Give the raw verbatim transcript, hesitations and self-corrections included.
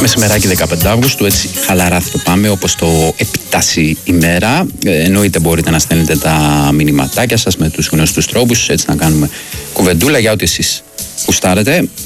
Μεσημεράκι δεκαπέντε Αυγούστου, έτσι χαλαρά θα το πάμε όπως το επιτάσσει η μέρα. Ε, εννοείται μπορείτε να στέλνετε τα μηνυματάκια σας με τους γνωστούς τρόπους, έτσι να κάνουμε κουβεντούλα για ό,τι εσείς γουστάρετε.